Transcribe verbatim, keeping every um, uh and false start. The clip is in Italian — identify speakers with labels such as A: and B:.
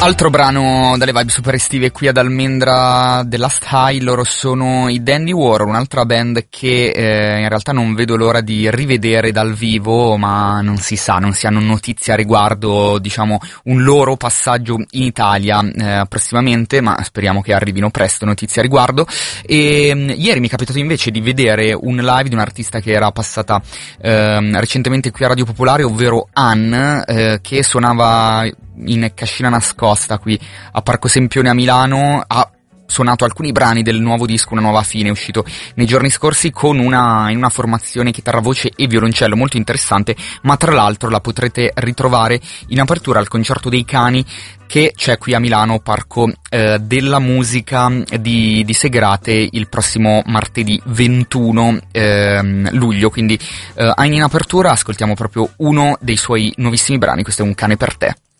A: Altro brano dalle vibe super estive qui ad Almendra della Sky, loro sono i Dandy Warhol, un'altra band che eh, in realtà non vedo l'ora di rivedere dal vivo, ma non si sa, non si hanno notizie a riguardo, diciamo, un loro passaggio in Italia eh, prossimamente, ma speriamo che arrivino presto notizie a riguardo. E mh, ieri mi è capitato invece di vedere un live di un'artista che era passata eh, recentemente qui a Radio Popolare, ovvero Anne, eh, che suonava in cascina nascosta qui a Parco Sempione a Milano. Ha suonato alcuni brani del nuovo disco Una Nuova Fine, uscito nei giorni scorsi, con una, in una formazione chitarra, voce e violoncello molto interessante, ma tra l'altro la potrete ritrovare in apertura al Concerto dei Cani che c'è qui a Milano, Parco eh, della Musica di, di Segrate, il prossimo martedì ventuno eh, luglio, quindi eh, in apertura ascoltiamo proprio uno dei suoi nuovissimi brani. Questo è Un cane per te.